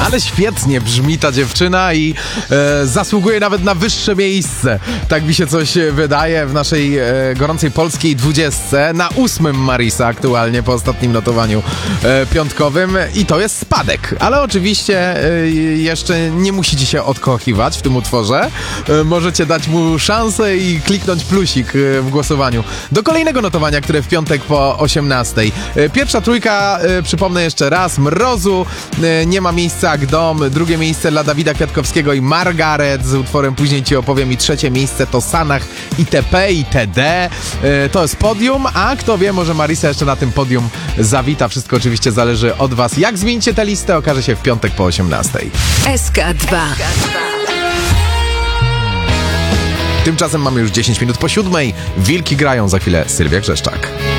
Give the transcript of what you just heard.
Ale świetnie brzmi ta dziewczyna i zasługuje nawet na wyższe miejsce. Tak mi się coś wydaje w naszej gorącej polskiej 20. Na 8. Marisa aktualnie po ostatnim notowaniu piątkowym i to jest spadek. Ale oczywiście jeszcze nie musicie się odkochiwać w tym utworze. Możecie dać mu szansę i kliknąć plusik w głosowaniu. Do kolejnego notowania, które w piątek po 18. Pierwsza trójka, przypomnę jeszcze raz, Mrozu, Nie ma miejsca jak dom. Drugie miejsce dla Dawida Kwiatkowskiego i Margaret z utworem Później ci opowiem i trzecie miejsce to Sanach itp. itd. To jest podium, a kto wie, może Marisa jeszcze na tym podium zawita. Wszystko oczywiście zależy od was. Jak zmienicie tę listę, okaże się w piątek po 18. SK2. Tymczasem mamy już 10 minut po 7. Wilki grają, za chwilę Sylwia Grzeszczak.